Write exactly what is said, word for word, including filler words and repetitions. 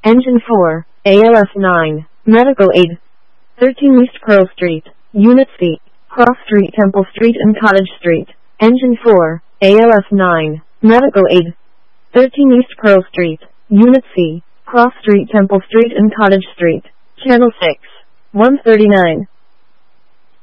Engine four, A L S nine, Medical Aid. thirteen East Pearl Street, Unit C, Cross Street, Temple Street and Cottage Street. Engine four, A L S nine, Medical Aid. thirteen East Pearl Street, Unit C, Cross Street, Temple Street and Cottage Street. Channel six, one thirty-nine.